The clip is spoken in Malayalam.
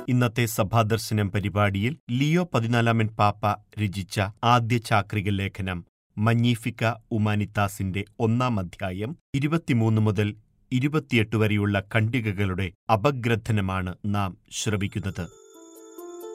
ഇന്നത്തെ സഭാദർശനം പരിപാടിയിൽ ലിയോ 14 പാപ്പ രചിച്ച ആദ്യ ചാക്രിക ലേഖനം മഗ്നിഫിക്ക ഉമാനിത്താസിന്റെ 1-ാം അധ്യായം 23 മുതൽ 28 വരെയുള്ള ഖണ്ഡികകളുടെ അപഗ്രഥനമാണ് നാം ശ്രവിക്കുന്നത്.